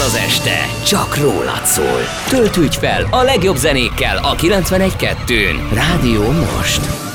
az este csak rólad szól. Töltődj fel a legjobb zenékkel a 91.2-n. Rádió Most.